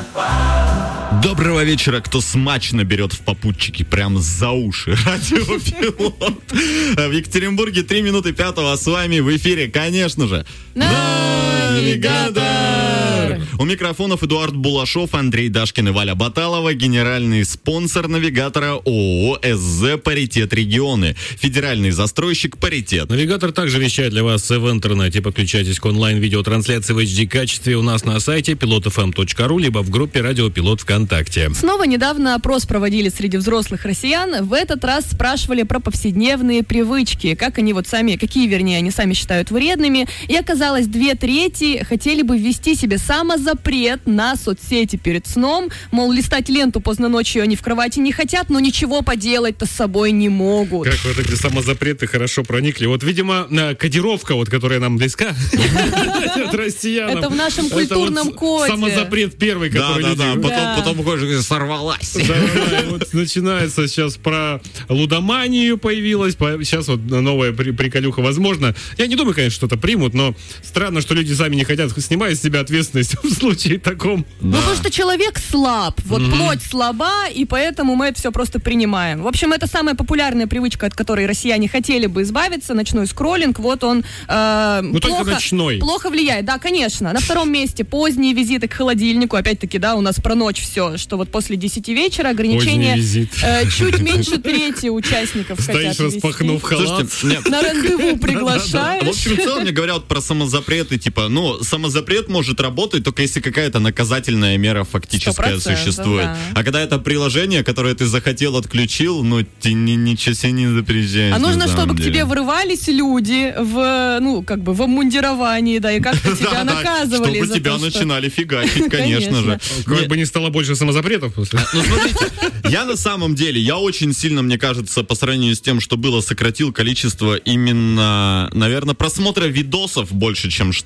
Доброго вечера, кто смачно берет в попутчики прям за уши. Радиопилот. В Екатеринбурге 3 минуты 5-го, а с вами в эфире, конечно же, Навигатор! У микрофонов Эдуард Булашов, Андрей Дашкин и Валя Баталова. Генеральный спонсор Навигатора ООО СЗ «Паритет Регионы». Федеральный застройщик «Паритет». Навигатор также вещает для вас в интернете. Подключайтесь к онлайн-видеотрансляции в HD-качестве у нас на сайте pilotfm.ru, либо в группе «Радио Пилот» ВКонтакте. Снова недавно опрос проводили среди взрослых россиян. В этот раз спрашивали про повседневные привычки. Какие они сами считают вредными. И оказалось, 2/3 хотели бы ввести себе самозапрет на соцсети перед сном. Мол, листать ленту поздно ночью они в кровати не хотят, но ничего поделать-то с собой не могут. Как вот эти самозапреты хорошо проникли. Вот, видимо, кодировка, которая нам близка, россиянам. Это в нашем культурном коде. Самозапрет первый, который люди... Потом сорвалась. Вот начинается сейчас про лудоманию появилась. Сейчас вот новая приколюха. Возможно, я не думаю, конечно, что-то примут, но странно, что люди сами не хотят снимать с себя ответственность в случае таком. Ну, потому что человек слаб, плоть слаба, и поэтому мы это все просто принимаем. В общем, это самая популярная привычка, от которой россияне хотели бы избавиться, ночной скроллинг. Вот он плохо влияет. Да, конечно. На втором месте поздние визиты к холодильнику. Опять-таки, да, у нас про ночь все, что вот после 10 вечера ограничение чуть меньше трети участников стоишь, хотят распахнув халат. На рандеву приглашаешь. В общем, в целом мне говорят про самозапреты, самозапрет может работать только если какая-то наказательная мера фактическая существует. Да. А когда это приложение, которое ты захотел, отключил, ты ничего себе не запрещаешь. А нужно, чтобы к тебе врывались люди в обмундировании, да, и как-то тебя наказывали. Чтобы тебя начинали фигачить, конечно же. Как бы не стало больше самозапретов после. Смотрите, я на самом деле, очень сильно, мне кажется, по сравнению с тем, что было, сократил количество именно, наверное, просмотра видосов больше, чем